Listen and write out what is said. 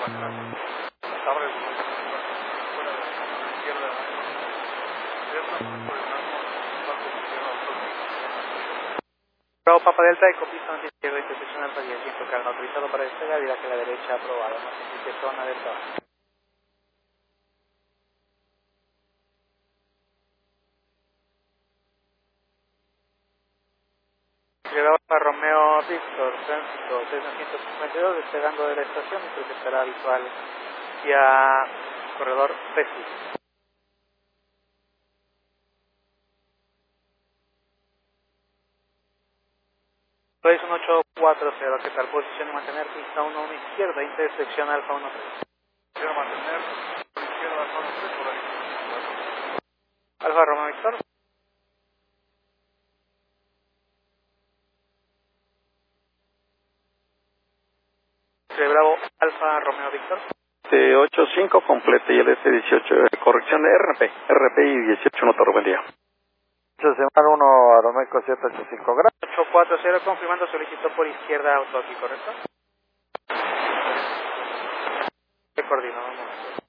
mantener. Abre fuera de la izquierda. Bravo Papa Delta, Ecopista izquierda, intersección alfa 10, viento carga autorizado para despegar, viraje a la derecha, aprobado, no sé si zona del trabajo. Llegaba a Romeo Víctor, tránsito 6952, despegando de la estación, y creo que estará habitual vía corredor PESI. Soy 1840, ¿qué tal? Posición y mantener pista 11 izquierda, intersección alfa 13. Quiero mantener izquierda alfa 13 por ahí. Alfa Romeo Víctor. Bravo Alfa Romeo Víctor. 85 complete y el S18, corrección de RP y 18 no te buen día. Semana 1 Aromeco 785 grados. 840 confirmando solicitó por izquierda auto aquí, ¿correcto? ¿Qué coordinó?